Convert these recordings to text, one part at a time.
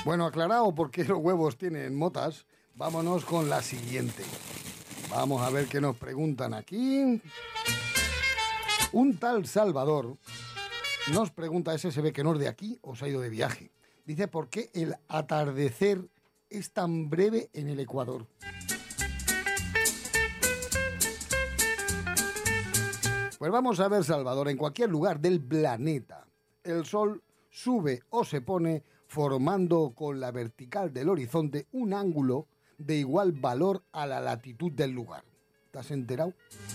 Bueno, aclarado por qué los huevos tienen motas, vámonos con la siguiente. Vamos a ver qué nos preguntan aquí. Un tal Salvador nos pregunta, ese se ve que no es de aquí o se ha ido de viaje. Dice, ¿por qué el atardecer es tan breve en el Ecuador? Pues vamos a ver, Salvador, en cualquier lugar del planeta, el sol sube o se pone formando con la vertical del horizonte un ángulo de igual valor a la latitud del lugar. ¿Te has enterado?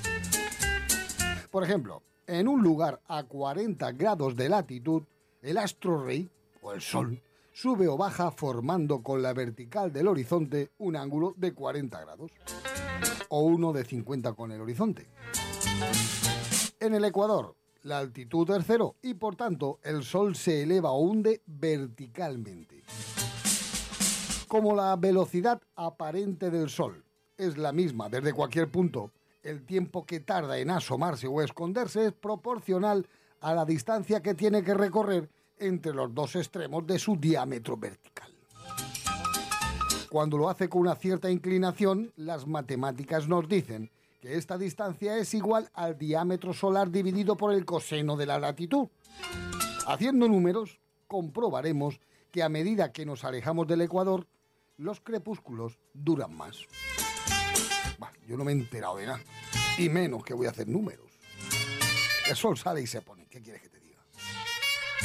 Por ejemplo, en un lugar a 40 grados de latitud, el astro rey, o el sol, sube o baja formando con la vertical del horizonte un ángulo de 40 grados, o uno de 50 con el horizonte. En el Ecuador, la altitud es cero y por tanto el sol se eleva o hunde verticalmente. Como la velocidad aparente del sol es la misma desde cualquier punto, el tiempo que tarda en asomarse o esconderse es proporcional a la distancia que tiene que recorrer entre los dos extremos de su diámetro vertical. Cuando lo hace con una cierta inclinación, las matemáticas nos dicen que esta distancia es igual al diámetro solar dividido por el coseno de la latitud. Haciendo números, comprobaremos que a medida que nos alejamos del Ecuador, los crepúsculos duran más. Bah, yo no me he enterado de nada, y menos que voy a hacer números. El sol sale y se pone, ¿qué quieres que te diga?